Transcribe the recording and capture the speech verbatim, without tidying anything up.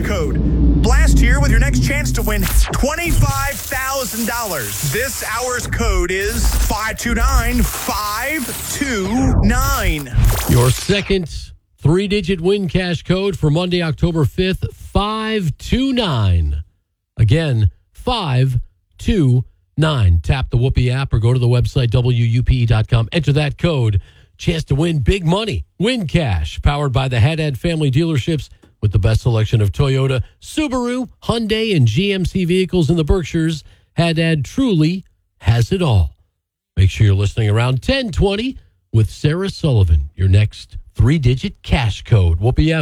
code. Blast here with your next chance to win twenty-five thousand dollars. This hour's code is five two nine five two nine. Your second three-digit win cash code for Monday, October fifth, five two nine. Again, five two nine. Tap the Whoopee app or go to the website, W U P E dot com. Enter that code. Chance to win big money. Win cash. Powered by the Haddad family dealerships with the best selection of Toyota, Subaru, Hyundai, and G M C vehicles in the Berkshires. Haddad truly has it all. Make sure you're listening around ten twenty with Sarah Sullivan. Your next three-digit cash code. Whoopee F